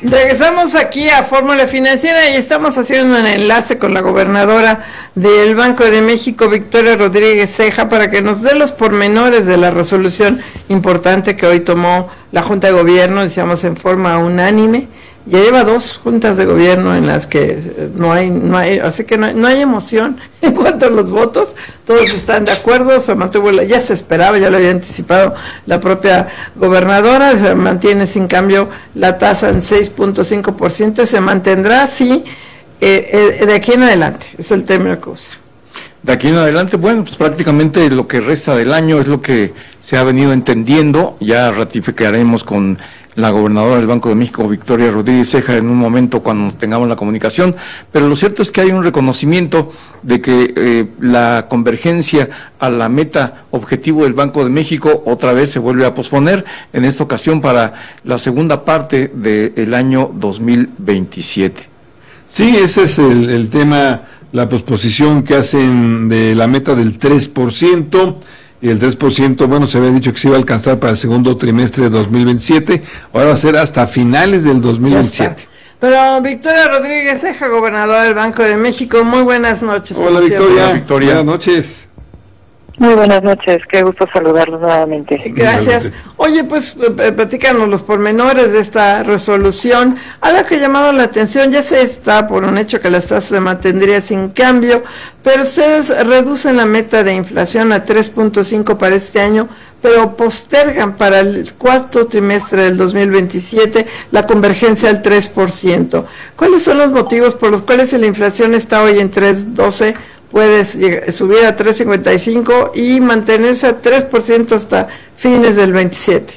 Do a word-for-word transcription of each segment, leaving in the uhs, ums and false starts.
Regresamos aquí a Fórmula Financiera y estamos haciendo un enlace con la gobernadora del Banco de México, Victoria Rodríguez Ceja, para que nos dé los pormenores de la resolución importante que hoy tomó la Junta de Gobierno, decíamos en forma unánime. Ya lleva dos juntas de gobierno en las que no hay, no hay, así que no hay, no hay emoción en cuanto a los votos, todos están de acuerdo, se mantuvo, la, ya se esperaba, ya lo había anticipado la propia gobernadora, se mantiene sin cambio la tasa en seis punto cinco por ciento y se mantendrá así eh, eh, de aquí en adelante, es el término que usa. De aquí en adelante, bueno, pues prácticamente lo que resta del año es lo que se ha venido entendiendo, ya ratificaremos con la gobernadora del Banco de México, Victoria Rodríguez Ceja, en un momento cuando tengamos la comunicación, pero lo cierto es que hay un reconocimiento de que eh, la convergencia a la meta objetivo del Banco de México otra vez se vuelve a posponer, en esta ocasión para la segunda parte del año dos mil veintisiete. Sí, ese es el, el tema, la posposición que hacen de la meta del tres por ciento, y el tres por ciento, bueno, se había dicho que se iba a alcanzar para el segundo trimestre de dos mil veintisiete, ahora va a ser hasta finales del dos mil veintisiete. Pero Victoria Rodríguez Ceja, gobernadora del Banco de México, muy buenas noches. Hola Victoria, Victoria, buenas noches. Muy buenas noches, qué gusto saludarlos nuevamente. Gracias. Oye, pues platícanos los pormenores de esta resolución. Algo que ha llamado la atención, ya se está por un hecho que las tasas se mantendría sin cambio, pero ustedes reducen la meta de inflación a tres punto cinco para este año, pero postergan para el cuarto trimestre del dos mil veintisiete la convergencia al tres por ciento. ¿Cuáles son los motivos por los cuales la inflación está hoy en tres punto doce? Puedes llegar, subir a tres punto cincuenta y cinco y mantenerse a tres por ciento hasta fines del veintisiete.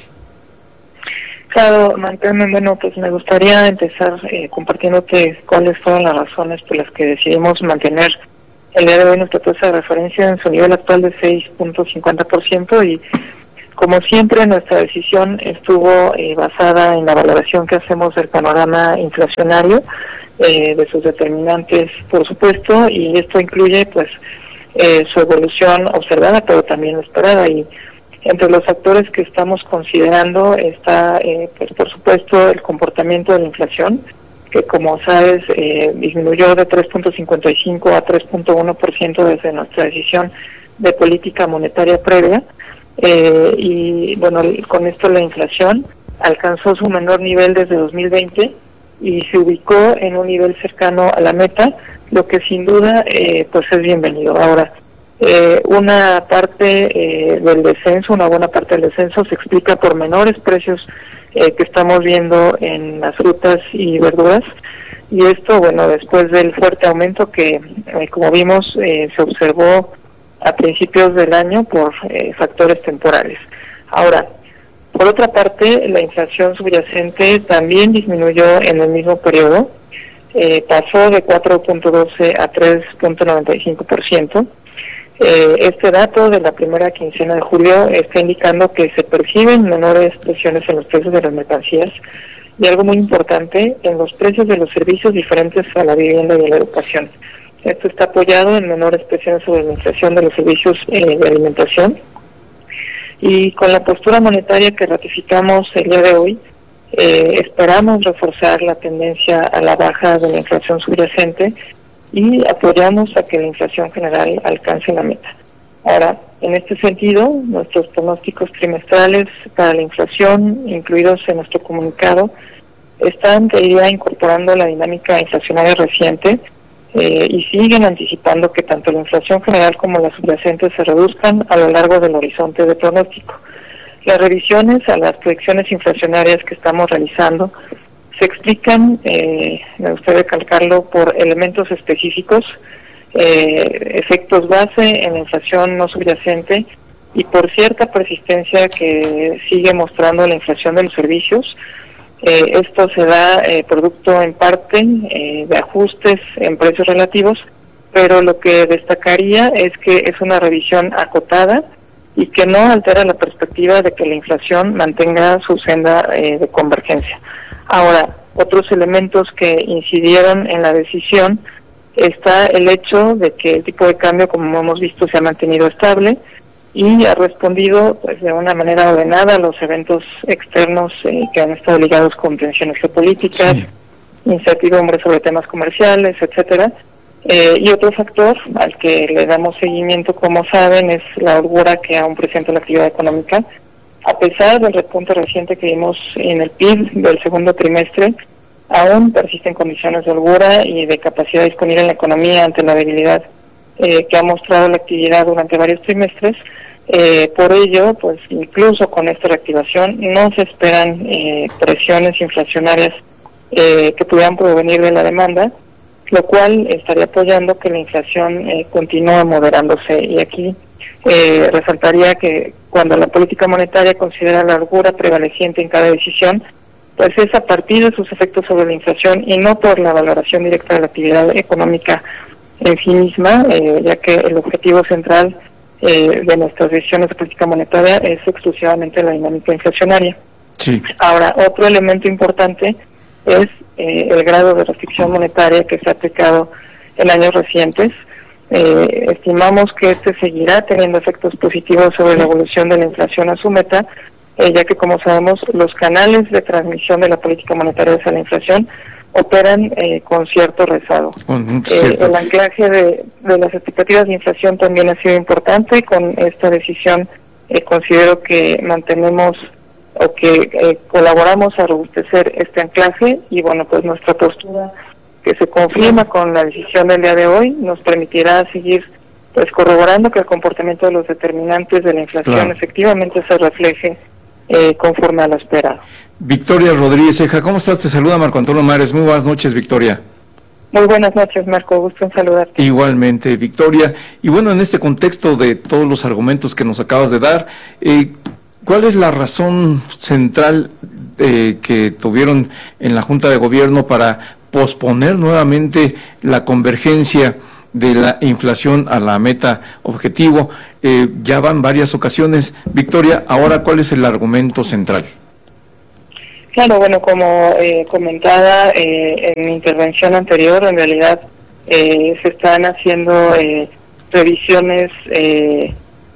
Claro, mantenerme, bueno, pues me gustaría empezar eh, compartiéndote cuáles fueron las razones por las que decidimos mantener el día de hoy nuestra tasa de referencia en su nivel actual de seis punto cincuenta por ciento, y como siempre nuestra decisión estuvo eh, basada en la valoración que hacemos del panorama inflacionario, Eh, de sus determinantes, por supuesto, y esto incluye pues eh, su evolución observada, pero también esperada, y entre los factores que estamos considerando está eh, pues por supuesto el comportamiento de la inflación, que como sabes eh, disminuyó de tres punto cincuenta y cinco a tres punto uno por ciento desde nuestra decisión de política monetaria previa, eh, y bueno, con esto la inflación alcanzó su menor nivel desde dos mil veinte y se ubicó en un nivel cercano a la meta, lo que sin duda eh, pues es bienvenido. Ahora, eh, una parte eh, del descenso, una buena parte del descenso se explica por menores precios eh, que estamos viendo en las frutas y verduras, y esto, bueno, después del fuerte aumento que, eh, como vimos, eh, se observó a principios del año por eh, factores temporales. Ahora, por otra parte, la inflación subyacente también disminuyó en el mismo periodo, eh, pasó de cuatro punto doce a tres punto noventa y cinco por ciento. Eh, este dato de la primera quincena de julio está indicando que se perciben menores presiones en los precios de las mercancías y, algo muy importante, en los precios de los servicios diferentes a la vivienda y a la educación. Esto está apoyado en menores presiones sobre la inflación de los servicios eh, de alimentación. Y con la postura monetaria que ratificamos el día de hoy, eh, esperamos reforzar la tendencia a la baja de la inflación subyacente y apoyamos a que la inflación general alcance la meta. Ahora, en este sentido, nuestros pronósticos trimestrales para la inflación, incluidos en nuestro comunicado, están, te diría, incorporando la dinámica inflacionaria reciente, Eh, y siguen anticipando que tanto la inflación general como la subyacente se reduzcan a lo largo del horizonte de pronóstico. Las revisiones a las proyecciones inflacionarias que estamos realizando se explican, eh, me gustaría recalcarlo, por elementos específicos, eh, efectos base en la inflación no subyacente y por cierta persistencia que sigue mostrando la inflación de los servicios. Eh, esto se da eh, producto en parte eh, de ajustes en precios relativos, pero lo que destacaría es que es una revisión acotada y que no altera la perspectiva de que la inflación mantenga su senda eh, de convergencia. Ahora, otros elementos que incidieron en la decisión está el hecho de que el tipo de cambio, como hemos visto, se ha mantenido estable, y ha respondido pues de una manera ordenada a los eventos externos eh, que han estado ligados con tensiones geopolíticas, sí. incertidumbre sobre temas comerciales, etcétera. Eh, y otro factor al que le damos seguimiento, como saben, es la holgura que aún presenta la actividad económica. A pesar del repunte reciente que vimos en el P I B del segundo trimestre, aún persisten condiciones de holgura y de capacidad disponible en la economía ante la debilidad eh, que ha mostrado la actividad durante varios trimestres. Eh, por ello, pues incluso con esta reactivación no se esperan eh, presiones inflacionarias eh, que pudieran provenir de la demanda, lo cual estaría apoyando que la inflación eh, continúe moderándose. Y aquí eh, resaltaría que cuando la política monetaria considera la holgura prevaleciente en cada decisión, pues es a partir de sus efectos sobre la inflación y no por la valoración directa de la actividad económica en sí misma, eh, ya que el objetivo central eh, de nuestras decisiones de política monetaria es exclusivamente la dinámica inflacionaria. Sí. Ahora, otro elemento importante es eh, el grado de restricción monetaria que se ha aplicado en años recientes. Eh, estimamos que este seguirá teniendo efectos positivos sobre sí. la evolución de la inflación a su meta, eh, ya que, como sabemos, los canales de transmisión de la política monetaria hacia la inflación operan eh, con cierto rezago. Con cierto. Eh, el anclaje de, de las expectativas de inflación también ha sido importante. Con esta decisión eh, considero que mantenemos o que eh, colaboramos a robustecer este anclaje y, bueno, pues nuestra postura que se confirma con la decisión del día de hoy nos permitirá seguir pues corroborando que el comportamiento de los determinantes de la inflación claro. efectivamente se refleje eh, conforme a lo esperado. Victoria Rodríguez Ceja, ¿cómo estás? Te saluda Marco Antonio Mares. Muy buenas noches, Victoria. Muy buenas noches, Marco. Gusto en saludarte. Igualmente, Victoria. Y bueno, en este contexto de todos los argumentos que nos acabas de dar, eh, ¿cuál es la razón central eh, que tuvieron en la Junta de Gobierno para posponer nuevamente la convergencia de la inflación a la meta objetivo? Eh, ya van varias ocasiones. Victoria, ahora, ¿cuál es el argumento central? Claro, bueno, como eh, comentaba eh, en mi intervención anterior, en realidad eh, se están haciendo eh, revisiones eh,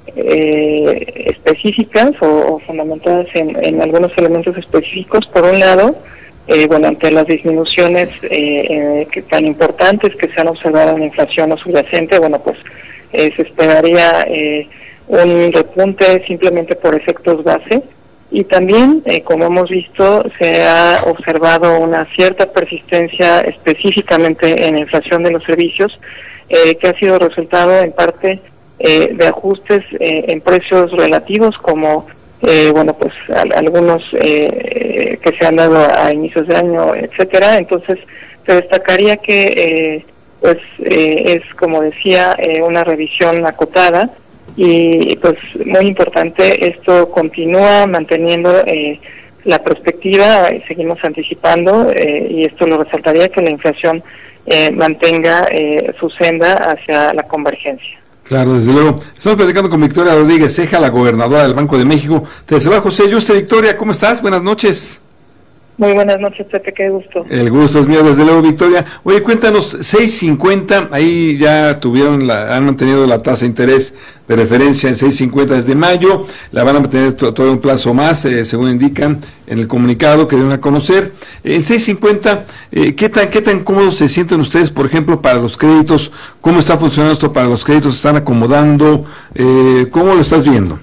eh, específicas o, o fundamentadas en, en algunos elementos específicos. Por un lado, eh, bueno, ante las disminuciones eh, eh, que, tan importantes que se han observado en la inflación no subyacente, bueno, pues eh, se esperaría eh, un repunte simplemente por efectos base. Y también, eh, como hemos visto, se ha observado una cierta persistencia específicamente en la inflación de los servicios, eh, que ha sido resultado en parte eh, de ajustes eh, en precios relativos, como, eh, bueno, pues al, algunos eh, que se han dado a inicios de año, etcétera. Entonces, se destacaría que, eh, pues, eh, es, como decía, eh, una revisión acotada. Y pues muy importante, esto continúa manteniendo eh, la perspectiva, eh, seguimos anticipando eh, y esto lo resaltaría, que la inflación eh, mantenga eh, su senda hacia la convergencia. Claro, desde luego. Estamos platicando con Victoria Rodríguez Ceja, la gobernadora del Banco de México. Te saluda José Yuste. Victoria, ¿cómo estás? Buenas noches. Muy buenas noches, Pepe, qué gusto. El gusto es mío, desde luego, Victoria. Oye, cuéntanos, seis cincuenta, ahí ya tuvieron, la, han mantenido la tasa de interés de referencia en seis cincuenta desde mayo, la van a mantener to, todo un plazo más, eh, según indican en el comunicado que deben a conocer. En seis cincuenta, eh, ¿qué tan qué tan cómodos se sienten ustedes, por ejemplo, para los créditos? ¿Cómo está funcionando esto para los créditos? ¿Se están acomodando? Eh, ¿Cómo lo estás viendo?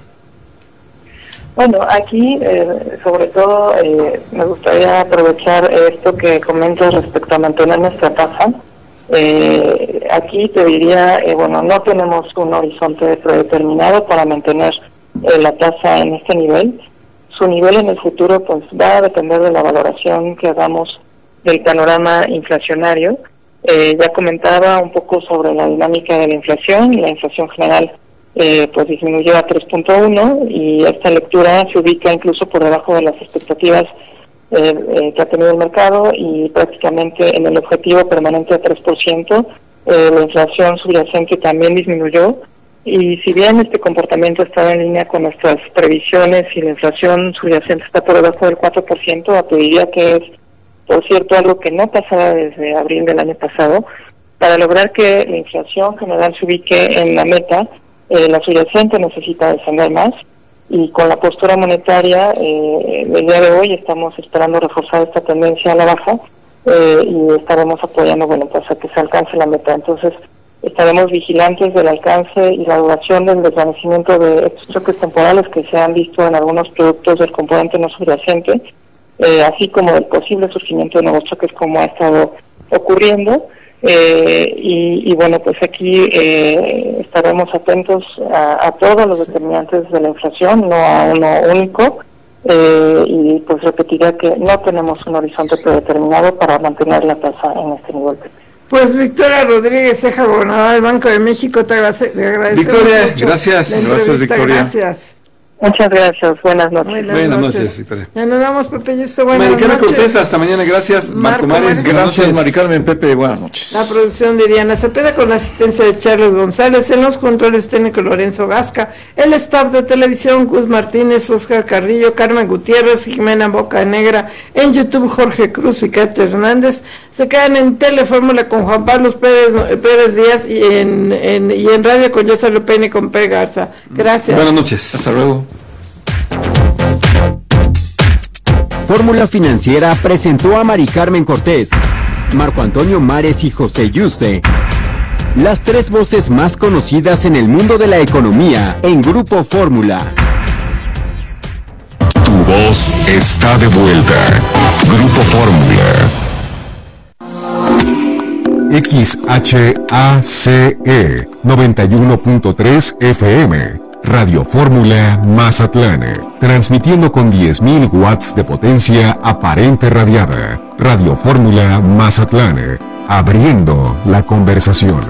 Bueno, aquí, eh, sobre todo, eh, me gustaría aprovechar esto que comentas respecto a mantener nuestra tasa. Eh, aquí te diría, eh, bueno, no tenemos un horizonte predeterminado para mantener eh, la tasa en este nivel. Su nivel en el futuro, pues, va a depender de la valoración que hagamos del panorama inflacionario. Eh, ya comentaba un poco sobre la dinámica de la inflación. La inflación general Eh, pues disminuyó a tres punto uno y esta lectura se ubica incluso por debajo de las expectativas eh, eh, que ha tenido el mercado y prácticamente en el objetivo permanente de tres por ciento. Eh, la inflación subyacente también disminuyó y si bien este comportamiento está en línea con nuestras previsiones y la inflación subyacente está por debajo del cuatro por ciento, diría que es, por cierto, algo que no pasaba desde abril del año pasado. Para lograr que la inflación general se ubique en la meta, Eh, la subyacente necesita descender más, y con la postura monetaria eh, del día de hoy estamos esperando reforzar esta tendencia a la baja, eh, y estaremos apoyando, bueno, pues a que se alcance la meta. Entonces, estaremos vigilantes del alcance y la duración del desvanecimiento de estos choques temporales que se han visto en algunos productos del componente no subyacente, eh, así como del posible surgimiento de nuevos choques como ha estado ocurriendo. Eh, y, y bueno, pues aquí eh, estaremos atentos a, a todos los determinantes de la inflación, no a uno único, eh, y pues repetiría que no tenemos un horizonte predeterminado para mantener la tasa en este nivel. Pues Victoria Rodríguez Ceja, gobernadora del Banco de México, te, agradece, te agradecemos Victoria, mucho gracias. Gracias, Victoria. Gracias. Muchas gracias, buenas noches. Buenas, Buenas noches. noches, Victoria. Ya nos vamos, Pepe Yusto, buenas Maricana noches. Cortés, hasta mañana, gracias. Marco Marco Mares, Mares, gracias. Gracias, Mari Carmen, Pepe, buenas noches. La producción de Diana Cepeda con la asistencia de Charles González, en los controles técnicos Lorenzo Gasca, el staff de televisión Gus Martínez, Oscar Carrillo, Carmen Gutiérrez, Jimena Boca Negra, en YouTube Jorge Cruz y Kate Hernández. Se quedan en Telefórmula con Juan Pablo Pérez, Pérez Díaz y en, en, y en radio con Yosa Lupén y con P. Garza. Gracias. Buenas noches. Hasta luego. Fórmula Financiera presentó a Mari Carmen Cortés, Marco Antonio Mares y José Yuste, las tres voces más conocidas en el mundo de la economía en Grupo Fórmula. Tu voz está de vuelta. Grupo Fórmula. X H A C E noventa y uno punto tres F M. Radio Fórmula Mazatlán, transmitiendo con diez mil watts de potencia aparente radiada. Radio Fórmula Mazatlán, abriendo la conversación.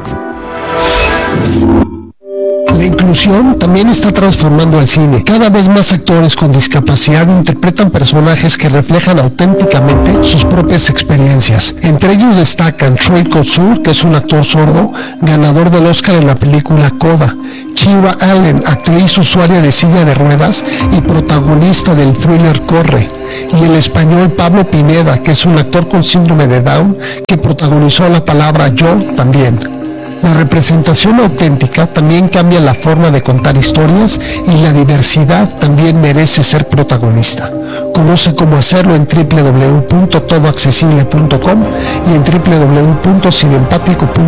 La inclusión también está transformando al cine. Cada vez más actores con discapacidad interpretan personajes que reflejan auténticamente sus propias experiencias. Entre ellos destacan Troy Kotsur, que es un actor sordo, ganador del Oscar en la película Coda; Kira Allen, actriz usuaria de silla de ruedas y protagonista del thriller Corre; y el español Pablo Pineda, que es un actor con síndrome de Down, que protagonizó La Palabra Yo también. La representación auténtica también cambia la forma de contar historias, y la diversidad también merece ser protagonista. Conoce cómo hacerlo en doble u doble u doble u punto todo accesible punto com y en doble u doble u doble u punto cinempático punto com.